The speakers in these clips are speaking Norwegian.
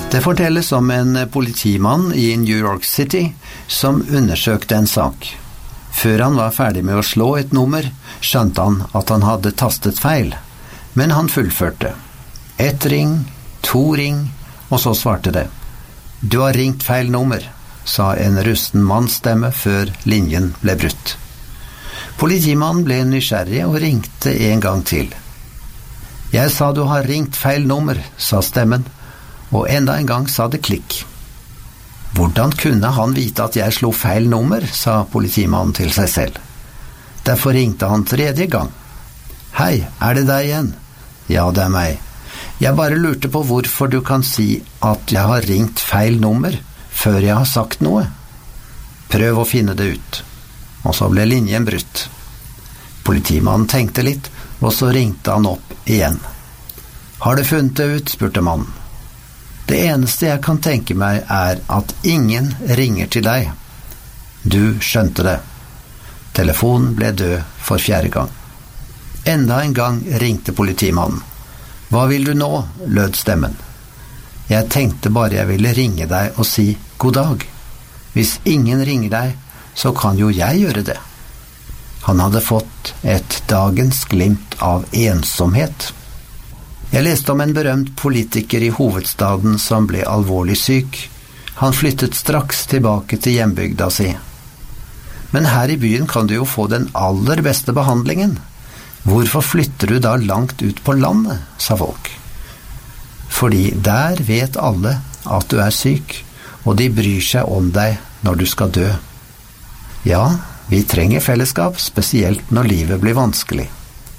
Det fortelles om en politimann i New York City som undersøkte en sak. Før han var ferdig med å slå et nummer, skjønte han at han hadde tastet feil, men han fullførte. 1 ring, 2 ring, og så svarte det. «Du har ringt feil nummer», sa en rusten mannsstemme før linjen ble brutt. Politimannen ble nysgjerrig og ringte en gang til. «Jeg sa du har ringt feil nummer», sa stemmen, og enda en gang sa det klikk. «Hvordan kunne han vite at jeg slo feil nummer?» sa politimannen til seg selv. Derfor ringte han 3. gang. «Hei, er det deg igjen?» «Ja, det er meg. Jeg bare lurte på hvorfor du kan si at jeg har ringt feil nummer før jeg har sagt noe. Prøv å finne det ut.» Og så ble linjen brutt. Politimannen tenkte litt, og så ringte han opp igjen. «Har du funnet det ut?» spurte mannen. «Det eneste jeg kan tenke meg er at ingen ringer til deg. Du skjønte det.» Telefonen ble død for 4. gang. Enda en gang ringte politimannen. «Hva vil du nå?» lød stemmen. «Jeg tenkte bare jeg ville ringe deg og si god dag. Hvis ingen ringer deg, så kan jo jeg gjøre det.» Han hadde fått et dagens glimt av ensomhet. Jeg leste om en berømt politiker i hovedstaden som ble alvorlig syk. Han flyttet straks tilbake til hjembygda si. «Men her i byen kan du jo få den aller beste behandlingen. Hvorfor flytter du da langt ut på landet?» sa folk. «Fordi der vet alle at du er syk, og de bryr seg om deg når du skal dø.» Ja, vi trenger fellesskap, spesielt når livet blir vanskelig.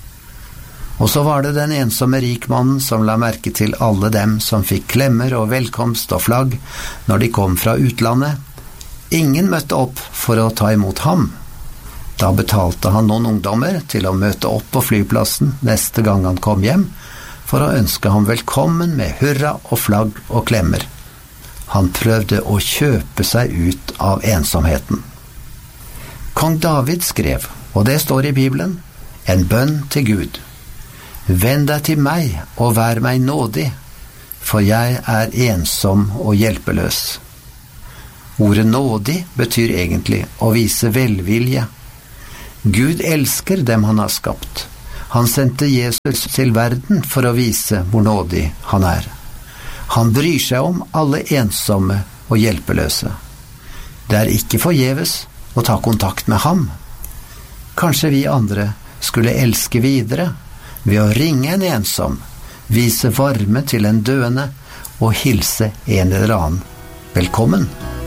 Og så var det den ensomme rikmannen som la merke til alle dem som fikk klemmer og velkomst og flagg når de kom fra utlandet. Ingen møtte opp for å ta imot ham. Da betalte han noen ungdommer til å møte opp på flyplassen neste gang han kom hjem, for å ønske ham velkommen med hurra og flagg og klemmer. Han prøvde å kjøpe seg ut av ensomheten. Kong David skrev, og det står i Bibelen, en bønn til Gud. «Vend deg til meg og vær meg nådig, for jeg er ensom og hjelpeløs.» Ordet nådig betyr egentlig å vise velvilje. Gud elsker dem han har skapt. Han sendte Jesus til verden for å vise hvor nådig han er. Han bryr seg om alle ensomme og hjelpeløse. Det er ikke forgjeves å ta kontakt med ham. Kanskje vi andre skulle elske videre ved å ringe en ensom, vise varme til en døende og hilse en eller annen velkommen.